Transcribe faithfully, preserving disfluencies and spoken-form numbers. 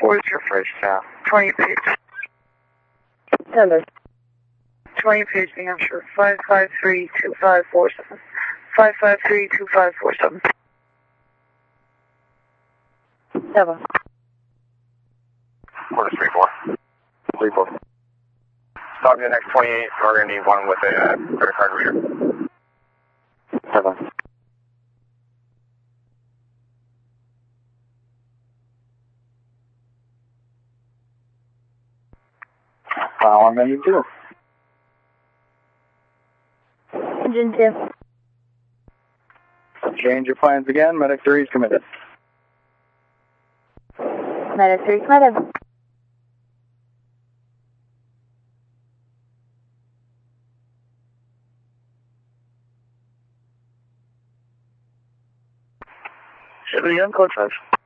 What is your first stop? twenty page. Hello. twenty page, New Hampshire. five five three two five four seven. five five three two five four seven. Seven. Quarter three four. Three four. Stop the next twenty-eight. We're gonna need one with a uh, credit card reader. Seven. File on menu two. Engine two. Change your plans again. Medic three is committed. Medic three committed. Should be on code five.